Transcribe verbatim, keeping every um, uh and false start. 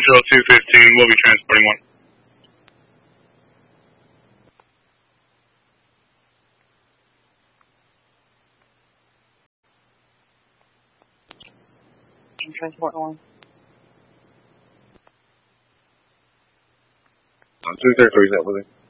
Central two fifteen, we'll be transporting one. Transport one. two thirty-three is that with it?